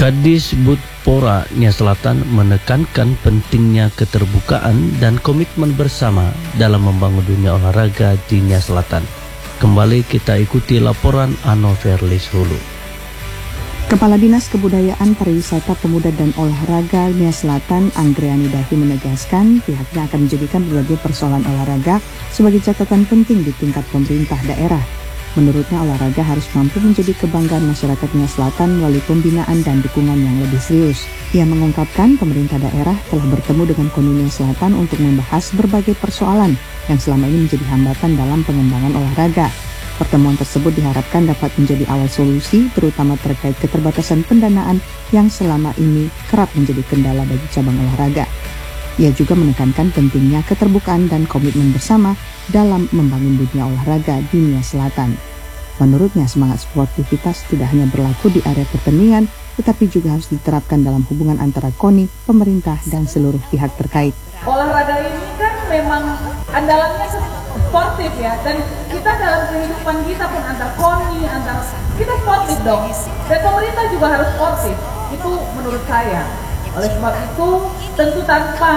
Kadisbudpora Nia Selatan menekankan pentingnya keterbukaan dan komitmen bersama dalam membangun dunia olahraga di Nia Selatan. Kembali kita ikuti laporan Anoverlis Hulu. Kepala Dinas Kebudayaan, Pariwisata, Pemuda dan Olahraga Nia Selatan, Anggreni Dahi menegaskan pihaknya akan menjadikan berbagai persoalan olahraga sebagai catatan penting di tingkat pemerintah daerah. Menurutnya, olahraga harus mampu menjadi kebanggaan masyarakat Nia Selatan melalui pembinaan dan dukungan yang lebih serius. Ia mengungkapkan pemerintah daerah telah bertemu dengan KONI Nia Selatan untuk membahas berbagai persoalan yang selama ini menjadi hambatan dalam pengembangan olahraga. Pertemuan tersebut diharapkan dapat menjadi awal solusi, terutama terkait keterbatasan pendanaan yang selama ini kerap menjadi kendala bagi cabang olahraga. Ia juga menekankan pentingnya keterbukaan dan komitmen bersama dalam membangun dunia olahraga di Nia Selatan. Menurutnya, semangat sportivitas tidak hanya berlaku di area pertandingan, tetapi juga harus diterapkan dalam hubungan antara KONI, pemerintah, dan seluruh pihak terkait. Olahraga ini kan memang andalannya sportif ya, dan kita dalam kehidupan kita pun antar KONI, kita sportif dong, dan pemerintah juga harus sportif, itu menurut saya. Oleh sebab itu, tentu tanpa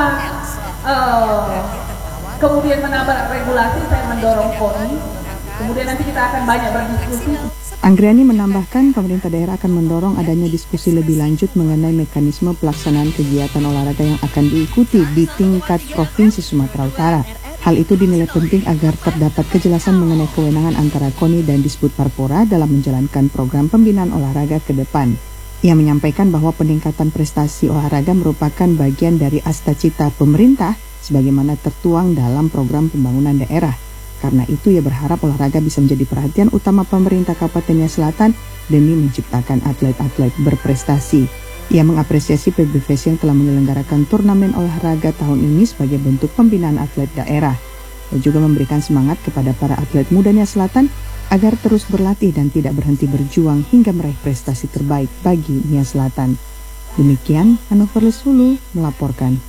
kemudian menambah regulasi, saya mendorong KONI. Kemudian nanti kita akan banyak berdiskusi. Anggreni menambahkan pemerintah daerah akan mendorong adanya diskusi lebih lanjut mengenai mekanisme pelaksanaan kegiatan olahraga yang akan diikuti di tingkat Provinsi Sumatera Utara. Hal itu dinilai penting agar terdapat kejelasan mengenai kewenangan antara KONI dan Disbudparpora dalam menjalankan program pembinaan olahraga ke depan. Ia menyampaikan bahwa peningkatan prestasi olahraga merupakan bagian dari asta-cita pemerintah sebagaimana tertuang dalam program pembangunan daerah. Karena itu ia berharap olahraga bisa menjadi perhatian utama pemerintah Kabupaten Nia Selatan demi menciptakan atlet-atlet berprestasi. Ia mengapresiasi PBVSI yang telah menyelenggarakan turnamen olahraga tahun ini sebagai bentuk pembinaan atlet daerah. Ia juga memberikan semangat kepada para atlet muda Nia Selatan agar terus berlatih dan tidak berhenti berjuang hingga meraih prestasi terbaik bagi Nia Selatan. Demikian, Anoverlis Hulu melaporkan.